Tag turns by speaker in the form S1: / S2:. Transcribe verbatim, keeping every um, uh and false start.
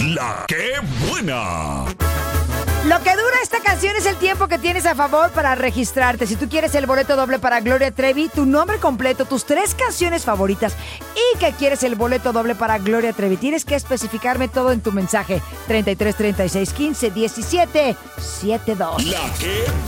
S1: La que buena.
S2: Lo que dura esta canción es el tiempo que tienes a favor para registrarte. Si tú quieres el boleto doble para Gloria Trevi, tu nombre completo, tus tres canciones favoritas y que quieres el boleto doble para Gloria Trevi, tienes que especificarme todo en tu mensaje. treinta y tres, treinta y seis, quince, diecisiete, setenta y dos.
S1: La que